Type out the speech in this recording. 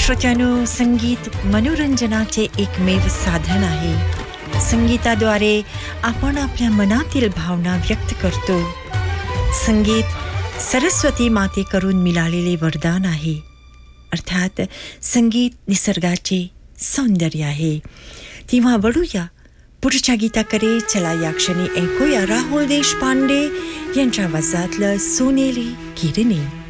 श्रोत्यांनो, संगीत मनोरंजनाचे एकमेव साधन आहे. संगीताद्वारे आपण आपल्या मनातील भावना व्यक्त करतो. संगीत सरस्वती मातेकडून मिळालेले वरदान आहे. अर्थात संगीत निसर्गाचे सौंदर्य आहे. तेव्हा वळूया पुढच्या गीताकडे. चला या क्षणी ऐकूया राहुल देशपांडे यांच्या आवाजातलं सोनेरी किरणे.